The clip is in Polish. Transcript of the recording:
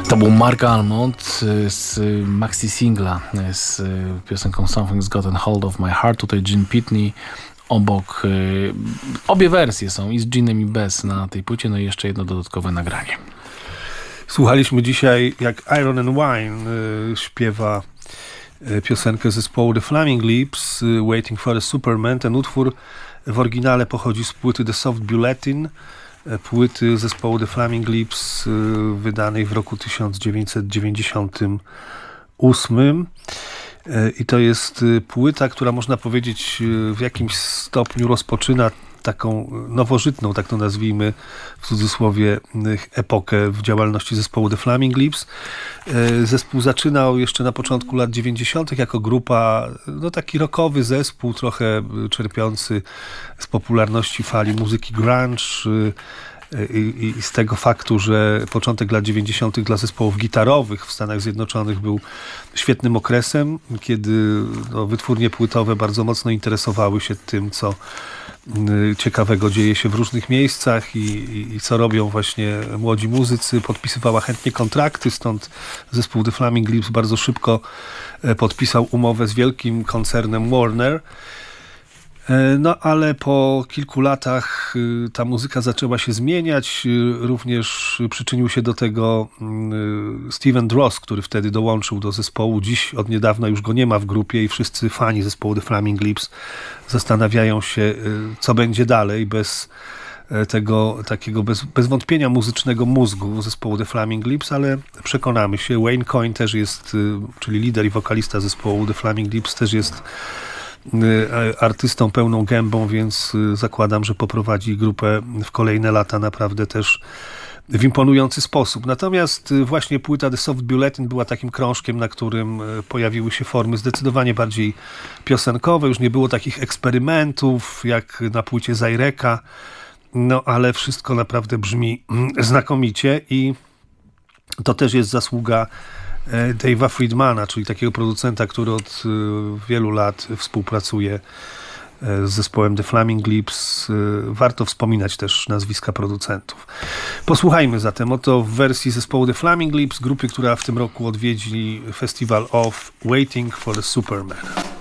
To był Mark Almond z maxi singla z piosenką Something's Gotten Hold of My Heart. Tutaj Gene Pitney. Obok obie wersje są, i z Ginem, i bez, na tej płycie. No i jeszcze jedno dodatkowe nagranie. Słuchaliśmy dzisiaj, jak Iron and Wine śpiewa piosenkę zespołu The Flaming Lips, Waiting for a Superman. Ten utwór w oryginale pochodzi z płyty The Soft Bulletin, płyty zespołu The Flaming Lips, wydanej w roku 1998. I to jest płyta, która, można powiedzieć, w jakimś stopniu rozpoczyna taką nowożytną, tak to nazwijmy w cudzysłowie, epokę w działalności zespołu The Flaming Lips. Zespół zaczynał jeszcze na początku lat 90. jako grupa, no taki rockowy zespół, trochę czerpiący z popularności fali muzyki grunge, i z tego faktu, że początek lat 90. dla zespołów gitarowych w Stanach Zjednoczonych był świetnym okresem, kiedy wytwórnie płytowe bardzo mocno interesowały się tym, co ciekawego dzieje się w różnych miejscach i co robią właśnie młodzi muzycy. Podpisywała chętnie kontrakty, stąd zespół The Flaming Lips bardzo szybko podpisał umowę z wielkim koncernem Warner. No ale po kilku latach ta muzyka zaczęła się zmieniać. Również przyczynił się do tego Steven Dross, który wtedy dołączył do zespołu. Dziś od niedawna już go nie ma w grupie i wszyscy fani zespołu The Flaming Lips zastanawiają się, co będzie dalej bez tego takiego bez wątpienia muzycznego mózgu zespołu The Flaming Lips, ale przekonamy się. Wayne Coyne też jest, czyli lider i wokalista zespołu The Flaming Lips, też jest artystą pełną gębą, więc zakładam, że poprowadzi grupę w kolejne lata naprawdę też w imponujący sposób. Natomiast właśnie płyta The Soft Bulletin była takim krążkiem, na którym pojawiły się formy zdecydowanie bardziej piosenkowe. Już nie było takich eksperymentów jak na płycie Zajreka, no ale wszystko naprawdę brzmi znakomicie i to też jest zasługa Dave'a Friedmana, czyli takiego producenta, który od wielu lat współpracuje z zespołem The Flaming Lips. Warto wspominać też nazwiska producentów. Posłuchajmy zatem oto w wersji zespołu The Flaming Lips, grupy, która w tym roku odwiedzi Festival of Waiting for a Superman.